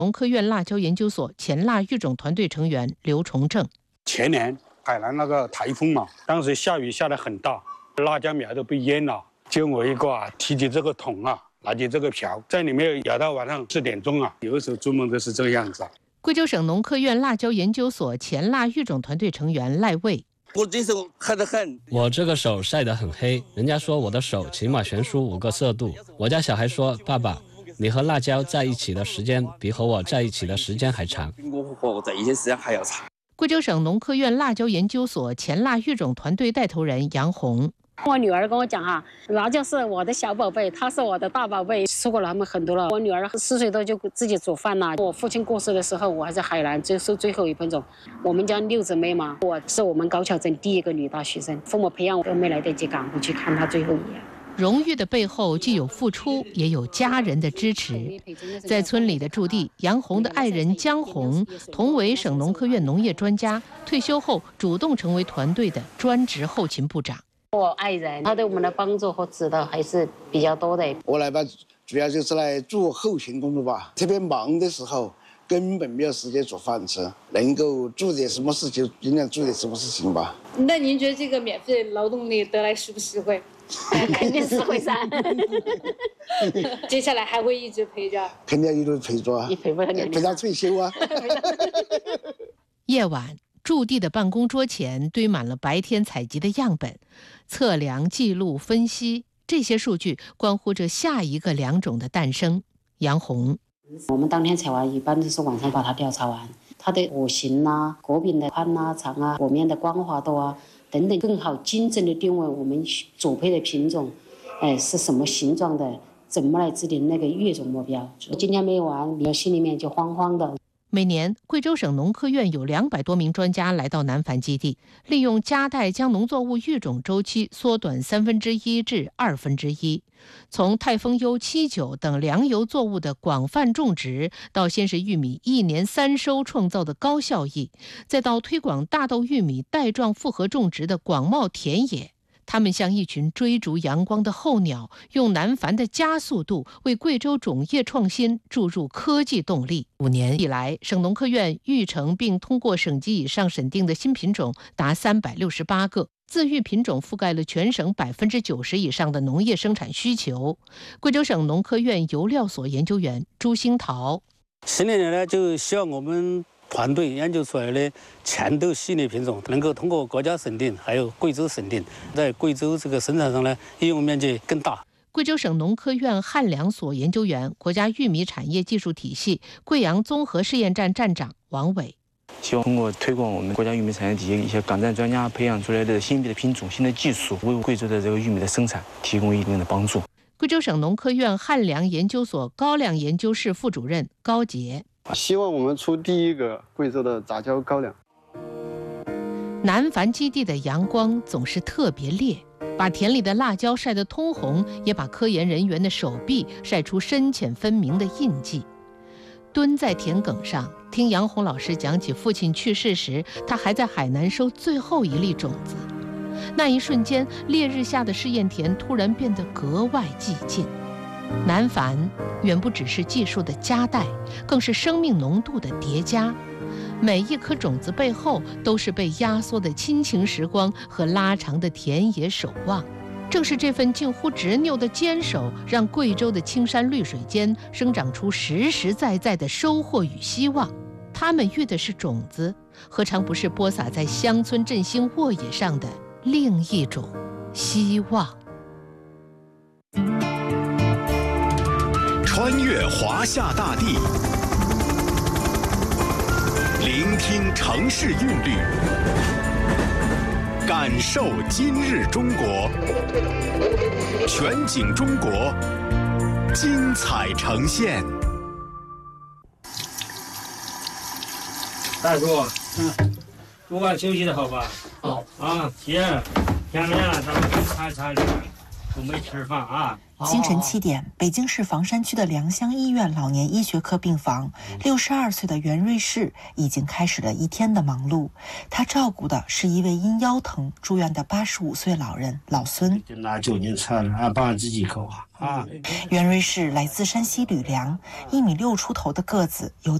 农科院辣椒研究所前辣育种团队成员刘崇正。 前年海南那个台风嘛，当时下雨下得很大，辣椒苗都被淹了。就我一个提起这个桶拿起这个瓢，在里面舀到晚上4点钟有的时候做梦都是这个样子。 贵州省农科院辣椒研究所前辣育种团队成员赖卫。 我这手黑得很， 我这个手晒得很黑，人家说我的手起码悬殊5个色度。我家小孩说，爸爸，你和辣椒在一起的时间比和我在一起的时间还长。 我和我在一起时间还要长。 贵州省农科院辣椒研究所前辣育种团队带头人杨红。 我女儿跟我讲辣椒是我的小宝贝，她是我的大宝贝，说过了他们很多了。我女儿4岁多就自己煮饭了。我父亲过世的时候，我还在海南接受最后一份种。我们家6姊妹嘛，我是我们高桥镇第1个女大学生，父母培养我都没来得及赶回去看她最后一眼。 荣誉的背后既有付出，也有家人的支持。在村里的驻地，杨红的爱人江红同为省农科院农业专家，退休后主动成为团队的专职后勤部长。 我爱人他对我们的帮助和指导还是比较多的。 我来吧，主要就是来做后勤工作吧。特别忙的时候，根本没有时间做饭吃，能够做点什么事就尽量做点什么事情吧。 那您觉得这个免费劳动力得来实不实惠？ 肯定实惠噻。 接下来还会一直陪着？ 肯定一直陪着你陪不了陪他退休啊。 夜晚，驻地的办公桌前堆满了白天采集的样本，测量、记录、分析，这些数据关乎着下一个良种的诞生。杨红， 我们当天采完，一般都是晚上把它调查完，它的果形果柄的宽长果面的光滑度等等，更好精准的定位我们主配的品种，是什么形状的，怎么来制定那个育种目标。今天没完，你心里面就慌慌的。 每年，贵州省农科院有200多名专家来到南繁基地，利用夹带将农作物育种周期缩短1/3至1/2。从泰丰优、七九等粮油作物的广泛种植，到先是玉米1年3收创造的高效益，再到推广大豆、玉米带状复合种植的广袤田野。他们像一群追逐阳光的候鸟，用南繁的加速度为贵州种业创新注入科技动力。5年以来，省农科院育成并通过省级以上审定的新品种达368个，自育品种覆盖了全省90%以上的农业生产需求。贵州省农科院油料所研究员朱兴桃， 10年来呢，就希望我们团队研究出来的全豆系列品种能够通过国家审定，还有贵州审定，在贵州这个生产上呢，应用面积更大。 贵州省农科院汉粮所研究员、国家玉米产业技术体系贵阳综合试验站站长王伟， 希望通过推广我们国家玉米产业体系一些岗站专家培养出来的新的品种、新的技术，为贵州的这个玉米的生产提供一定的帮助。 贵州省农科院汉粮研究所高粱研究室副主任高杰， 希望我们出第一个贵州的杂交高粱。 南繁基地的阳光总是特别烈，把田里的辣椒晒得通红，也把科研人员的手臂晒出深浅分明的印记。蹲在田埂上，听杨红老师讲起父亲去世时，他还在海南收最后一粒种子。那一瞬间，烈日下的试验田突然变得格外寂静。南繁远不只是技术的夹带，更是生命浓度的叠加。每一颗种子背后都是被压缩的亲情时光和拉长的田野守望。正是这份近乎执拗的坚守，让贵州的青山绿水间生长出实实在在的收获与希望。他们育的是种子，何尝不是播撒在乡村振兴沃野上的另一种希望？ 穿越华夏大地，聆听城市韵律，感受今日中国，全景中国，精彩呈现。 大叔，午饭休息的好吧？好啊，姐，天亮了，咱们去擦一擦脸。 我没吃饭啊。 清晨7点，北京市房山区的良乡医院老年医学科病房，62岁的袁瑞士已经开始了一天的忙碌。他照顾的是一位因腰疼住院的85岁老人老孙。 就拿酒精测了，俺帮自己口啊。 袁瑞士来自山西吕梁，1米6出头的个子，有